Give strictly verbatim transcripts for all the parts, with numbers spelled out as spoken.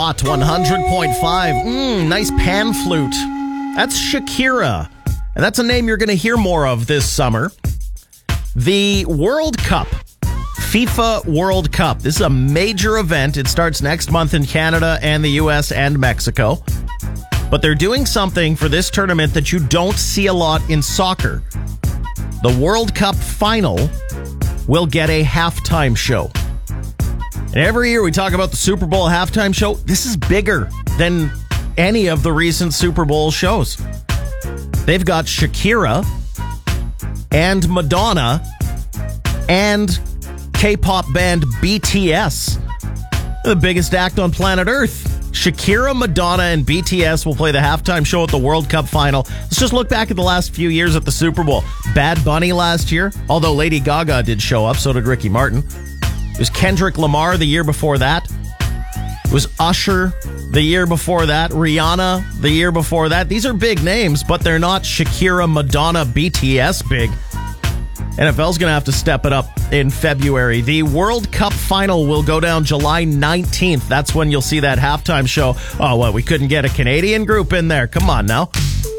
Hot one hundred point five. Mmm, nice pan flute. That's Shakira. And that's a name you're going to hear more of this summer. The World Cup. FIFA World Cup. This is a major event. It starts next month in Canada and the U S and Mexico. But they're doing something for this tournament that you don't see a lot in soccer. The World Cup final will get a halftime show. And every year we talk about the Super Bowl halftime show. This is bigger than any of the recent Super Bowl shows. They've got Shakira and Madonna and K-pop band B T S, the biggest act on planet Earth. Shakira, Madonna, and B T S will play the halftime show at the World Cup final. Let's just look back at the last few years at the Super Bowl. Bad Bunny last year, although Lady Gaga did show up, so did Ricky Martin. It was Kendrick Lamar the year before that. It was Usher the year before that. Rihanna the year before that. These are big names, but they're not Shakira, Madonna, B T S big. N F L's going to have to step it up in February. The World Cup final will go down July nineteenth. That's when you'll see that halftime show. Oh, what? We couldn't get a Canadian group in there. Come on now.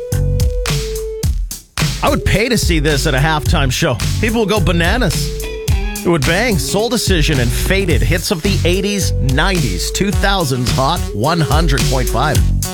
I would pay to see this at a halftime show. People will go bananas. It would bang. Soul Decision and Faded. Hits of the eighties, nineties, two thousands. Hot one hundred point five.